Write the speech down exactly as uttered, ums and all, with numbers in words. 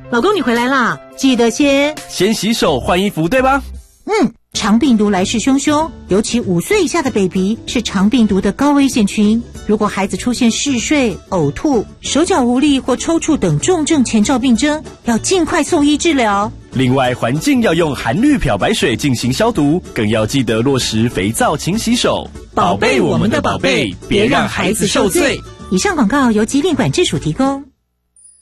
老公你回来啦，记得先先洗手换衣服，对吧？ 嗯，肠病毒来势汹汹，尤其五岁以下的 baby 是肠病毒的高危险群。如果孩子出现嗜睡、呕吐、手脚无力或抽搐等重症前兆病征，要尽快送医治疗。 另外，环境要用含氯漂白水进行消毒，更要记得落实肥皂勤洗手， 宝贝我们的宝贝，别让孩子受罪。以上广告由疾病管制署提供。